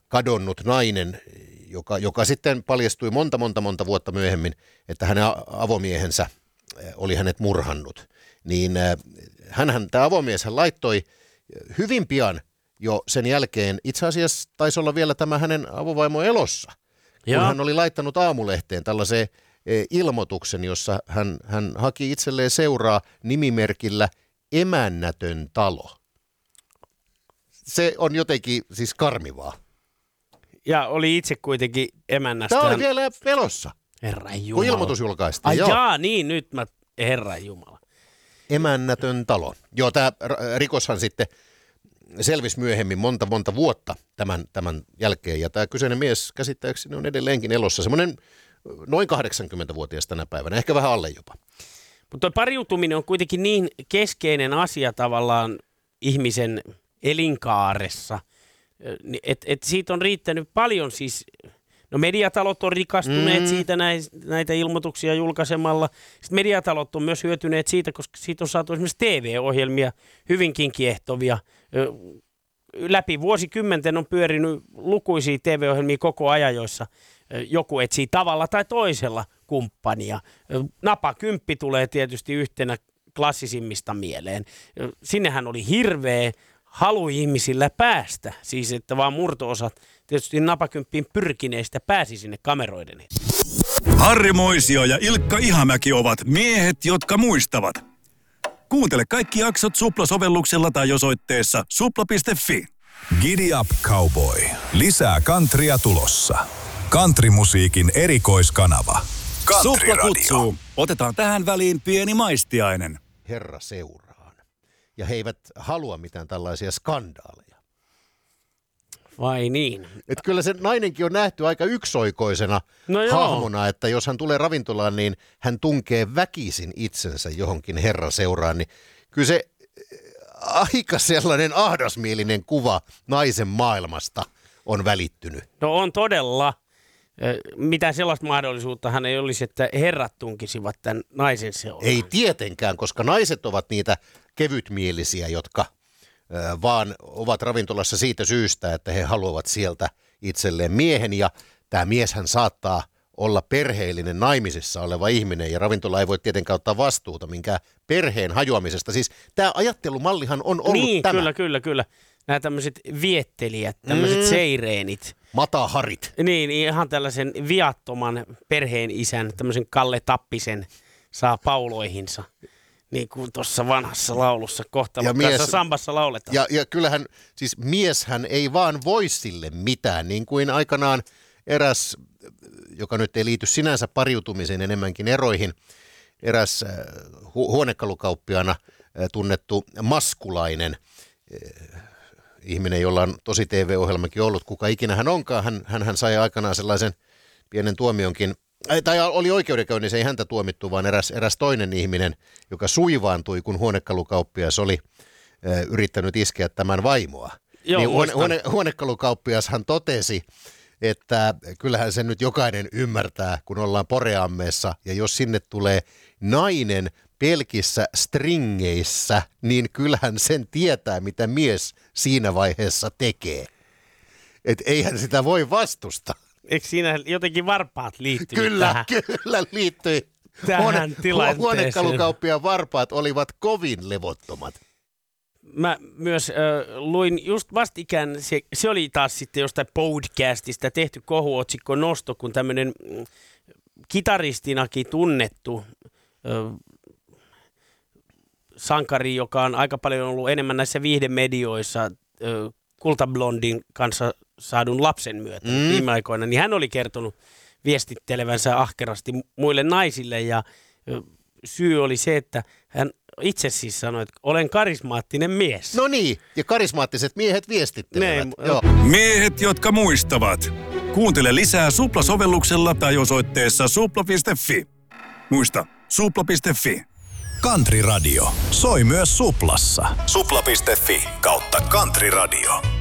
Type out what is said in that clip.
kadonnut nainen, joka sitten paljastui monta vuotta myöhemmin, että hänen avomiehensä oli hänet murhannut. Niin tämä avomies laittoi hyvin pian jo sen jälkeen, itse asiassa taisi olla vielä tämä hänen avovaimo elossa, kun hän oli laittanut Aamulehteen tällaisen ilmoituksen, jossa hän haki itselleen seuraa nimimerkillä Emännätön talo. Se on jotenkin siis karmivaa. Ja oli itse kuitenkin emännästä. Tämä oli vielä pelossa, Herranjumala. kun ilmoitus julkaistiin. Ai niin, nyt Herranjumala. Emännätön talo. Joo, tämä rikoshan sitten selvisi myöhemmin monta vuotta tämän jälkeen. Ja tämä kyseinen mies käsittääkseni on edelleenkin elossa. Semmoinen noin 80-vuotias tänä päivänä, ehkä vähän alle jopa. Mutta tuo pariutuminen on kuitenkin niin keskeinen asia tavallaan ihmisen elinkaaressa, että siitä on riittänyt paljon siis, no mediatalot on rikastuneet siitä näitä ilmoituksia julkaisemalla. Sitten mediatalot on myös hyötyneet siitä, koska siitä on saatu esimerkiksi TV-ohjelmia hyvinkin kiehtovia. Läpi vuosikymmenten on pyörinyt lukuisia TV-ohjelmia koko ajan, joissa joku etsii tavalla tai toisella kumppania. Napakymppi tulee tietysti yhtenä klassisimmista mieleen. Sinnehän oli hirveä halu ihmisillä päästä, siis että vaan murto-osat tietysti napakymppiin pyrkineistä pääsi sinne kameroiden. Harri Moisio ja Ilkka Ihamäki ovat miehet, jotka muistavat. Kuuntele kaikki jaksot Supla-sovelluksella tai osoitteessa supla.fi. Giddy up, cowboy. Lisää countrya tulossa. Countrymusiikin erikoiskanava. Country Supla Radio. kutsuu. Otetaan tähän väliin pieni maistiainen. Herra seuraan. Ja he eivät halua mitään tällaisia skandaaleja. Vai niin? Että kyllä se nainenkin on nähty aika yksioikoisena hahmona, että jos hän tulee ravintolaan, niin hän tunkee väkisin itsensä johonkin herra seuraan. Niin kyllä se aika sellainen ahdasmielinen kuva naisen maailmasta on välittynyt. No on todella. Mitä sellaista mahdollisuuttahan ei olisi, että herrat tunkisivat tämän naisen seuraan? Ei tietenkään, koska naiset ovat niitä kevytmielisiä, jotka vaan ovat ravintolassa siitä syystä, että he haluavat sieltä itselleen miehen. Ja tämä mieshän saattaa olla perheellinen naimisissa oleva ihminen ja ravintola ei voi tietenkään ottaa vastuuta minkään perheen hajoamisesta. Siis tämä ajattelumallihan on ollut niin, tämä. Kyllä. Nämä tämmöiset viettelijät, tämmöiset seireenit. Mataharit. Niin, ihan tällaisen viattoman perheen isän, tämmöisen Kalle Tappisen saa pauloihinsa. Niin kuin tuossa vanhassa laulussa kohtalokkaassa sambassa lauletaan. Ja kyllähän, siis mieshän ei vaan voi sille mitään, niin kuin aikanaan eräs, joka nyt ei liity sinänsä pariutumiseen enemmänkin eroihin, eräs huonekalukauppiaana tunnettu maskulainen ihminen, jolla on tosi TV-ohjelmakin ollut, kuka ikinä hän onkaan, hän sai aikanaan sellaisen pienen tuomionkin, tai oli oikeudenkäynnissä, ei häntä tuomittu, vaan eräs toinen ihminen, joka suivaantui, kun huonekalukauppias oli yrittänyt iskeä tämän vaimoa. Joo, niin huonekalukauppiashan totesi, että kyllähän sen nyt jokainen ymmärtää, kun ollaan Poreammeessa, ja jos sinne tulee nainen pelkissä stringeissä, niin kyllähän sen tietää, mitä mies siinä vaiheessa tekee. Et eihän sitä voi vastustaa. Eikö siinä jotenkin varpaat liittynyt tähän? Kyllä liittyi. Tähän tilanteeseen. Huonekalukauppiaan varpaat olivat kovin levottomat. Mä myös luin just vastikään, se oli taas sitten jostain podcastista tehty kohuotsikko nosto, kun tämmöinen kitaristinakin tunnettu sankari, joka on aika paljon ollut enemmän näissä viihdemedioissa Kultablondin kanssa saadun lapsen myötä viime aikoina, niin hän oli kertonut viestittelevänsä ahkerasti muille naisille ja syy oli se, että hän itse siis sanoi, että olen karismaattinen mies. No niin, ja karismaattiset miehet viestittelevät. Joo. Miehet, jotka muistavat. Kuuntele lisää Supla-sovelluksella tai osoitteessa supla.fi. Muista, supla.fi. Country Radio. Soi myös Suplassa. Supla.fi/Country Radio.